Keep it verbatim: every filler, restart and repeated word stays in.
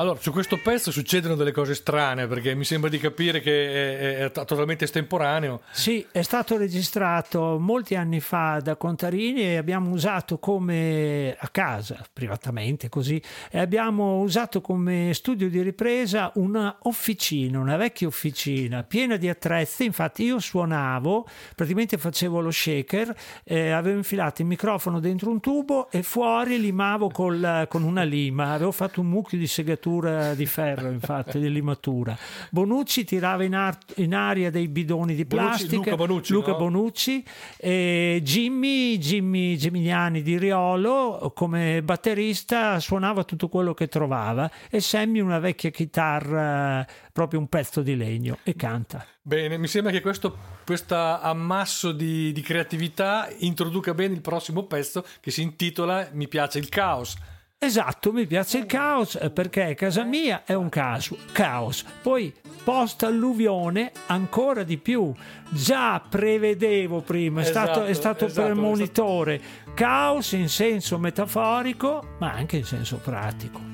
Allora, su questo pezzo succedono delle cose strane, perché mi sembra di capire che è, è totalmente estemporaneo. Sì, è stato registrato molti anni fa da Contarini e abbiamo usato come, a casa, privatamente così, e abbiamo usato come studio di ripresa una officina, una vecchia officina piena di attrezzi. Infatti io suonavo, praticamente facevo lo shaker, eh, avevo infilato il microfono dentro un tubo e fuori limavo col, con una lima, avevo fatto un mucchio di segatura di ferro, infatti, di limatura. Bonucci tirava in, ar- in aria dei bidoni di plastica. Bonucci, Luca Bonucci, Luca no? Bonucci e Jimmy, Jimmy Gimignani di Riolo come batterista suonava tutto quello che trovava, e Sammy una vecchia chitarra, proprio un pezzo di legno, e canta. Bene, mi sembra che questo ammasso di, di creatività introduca bene il prossimo pezzo, che si intitola Mi piace il caos. Esatto, mi piace il caos perché casa mia è un caos, caos. Poi post alluvione ancora di più. Già prevedevo prima, è Esatto, stato, è stato esatto, premonitore. Caos in senso metaforico, ma anche in senso pratico.